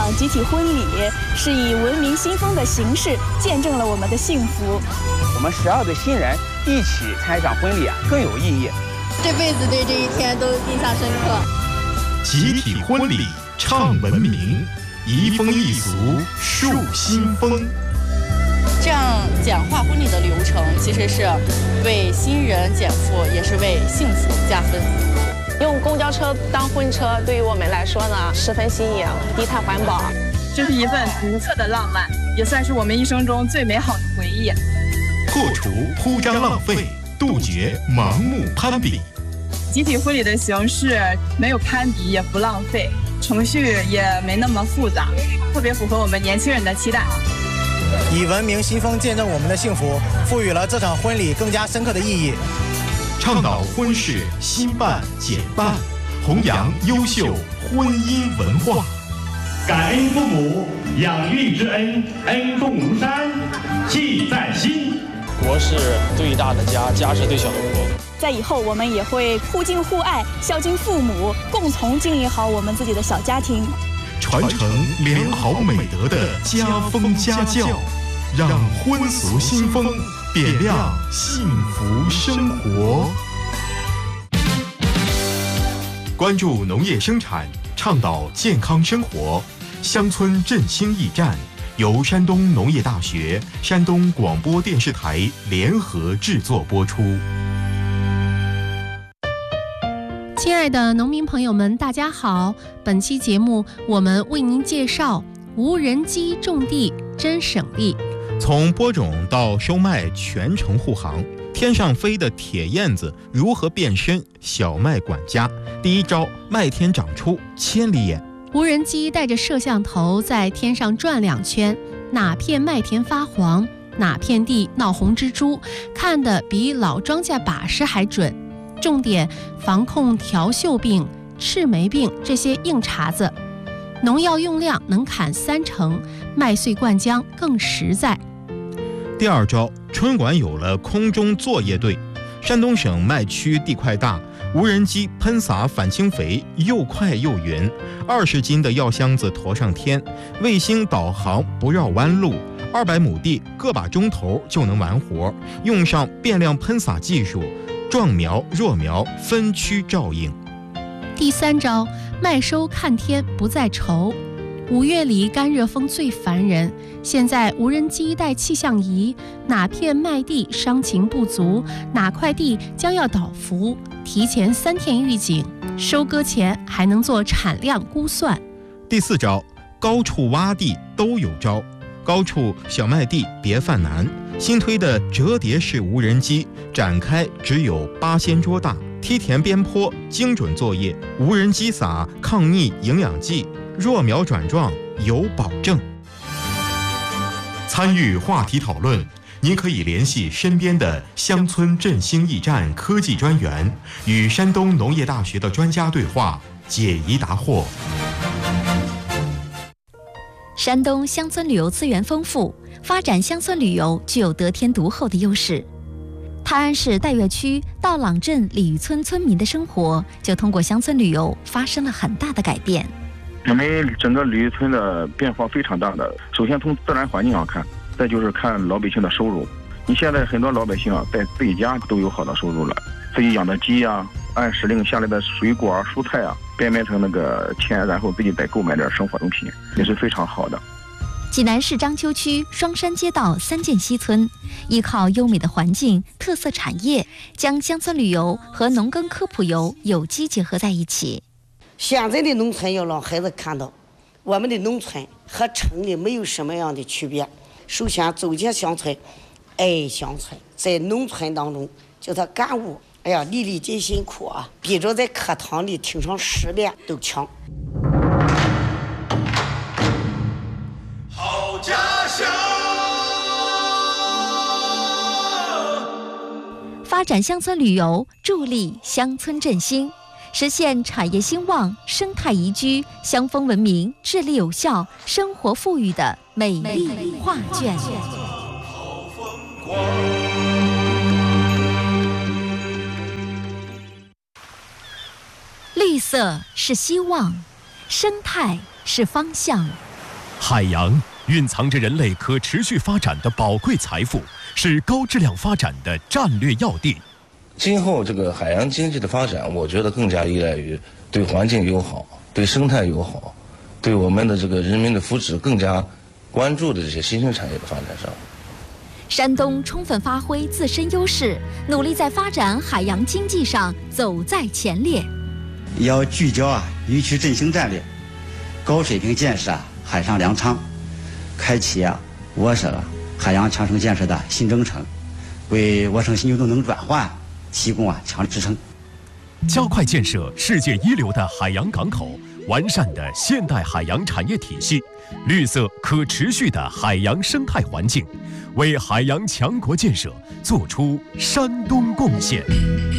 场集体婚礼，是以文明新风的形式见证了我们的幸福。 我们12对新人一起参与一场婚礼更有意义。 这辈子对这一天都印象深刻。 集体婚礼唱文明，移风易俗树新风。 这样简化婚礼的流程，其实是为新人减负，也是为幸福加分。 用公交车当婚车，对于我们来说呢，十分新颖，低碳环保。 这是一份独特的浪漫，也算是我们一生中最美好的回忆。 破除铺张浪费，杜绝盲目攀比。 集体婚礼的形式没有攀比，也不浪费，程序也没那么复杂，特别符合我们年轻人的期待。 以文明新风见证我们的幸福，赋予了这场婚礼更加深刻的意义。 倡导婚事新办简办，弘扬优秀婚姻文化。 感恩父母养育之恩，恩重如山，记在心。 国是最大的家，家是最小的国。 在以后，我们也会互敬互爱，孝敬父母，共同经营好我们自己的小家庭， 传承良好美德的家风家教，让婚俗新风点亮幸福生活。关注农业生产，倡导健康生活，乡村振兴驿站由山东农业大学、山东广播电视台联合制作播出。 亲爱的农民朋友们，大家好！本期节目我们为您介绍无人机种地真省力。 从播种到收麦全程护航，天上飞的铁燕子如何变身小麦管家？第一招，麦田长出千里眼。 无人机带着摄像头在天上转2圈，哪片麦田发黄，哪片地闹红蜘蛛，看得比老庄稼把式还准。重点防控条锈病、赤霉病这些硬茬子，农药用量能砍30%，麦穗灌浆更实在。 第二招，春管有了空中作业队。山东省麦区地块大，无人机喷洒反青肥又快又匀，20斤的药箱子驮上天，卫星导航不绕弯路，200亩地个把钟头就能完活。用上变量喷洒技术，壮苗弱苗分区照应。 第3招，麦收看天不再愁。5月里干热风最烦人，现在无人机带气象仪，哪片麦地伤晴不足，哪块地将要倒伏，提前3天预警，收割前还能做产量估算。 第4招，高处洼地都有招。高处小麦地别犯难，新推的折叠式无人机展开只有8仙桌大，梯田边坡精准作业，无人机撒抗逆营养剂，弱苗转壮有保证。 参与话题讨论，您可以联系身边的乡村振兴驿站科技专员，与山东农业大学的专家对话，解疑答惑。 山东乡村旅游资源丰富，发展乡村旅游具有得天独厚的优势。泰安市岱岳区道朗镇鲤鱼村村民的生活，就通过乡村旅游发生了很大的改变。 我们整个鲤鱼村的变化非常大的，首先从自然环境上看，再就是看老百姓的收入。你现在很多老百姓在自己家都有好的收入了，自己养的鸡按时令下来的水果蔬菜变成那个钱，然后自己再购买点生活用品，也是非常好的。 济南市章丘区双山街道三涧西村，依靠优美的环境、特色产业，将乡村旅游和农耕科普游有机结合在一起。 现在的农村要让孩子看到，我们的农村和城里没有什么样的区别。首先走进乡村，爱乡村，在农村当中叫他感悟，粒粒皆辛苦比着在课堂里听上10遍都强。 好家乡， 发展乡村旅游，助力乡村振兴，实现产业兴旺、生态宜居、乡风文明、治理有效、生活富裕的美丽画卷。 好风光。 绿色是希望，生态是方向， 海洋蕴藏着人类可持续发展的宝贵财富，是高质量发展的战略要地。 今后这个海洋经济的发展，我觉得更加依赖于对环境友好、对生态友好、对我们的这个人民的福祉更加关注的这些新兴产业的发展上。 山东充分发挥自身优势，努力在发展海洋经济上走在前列。 要聚焦渔区振兴战略，高水平建设海上粮仓，开启我省海洋强省建设的新征程，为我省新旧动能转换提供强力支撑。 加快建设世界一流的海洋港口，完善的现代海洋产业体系，绿色可持续的海洋生态环境，为海洋强国建设做出山东贡献。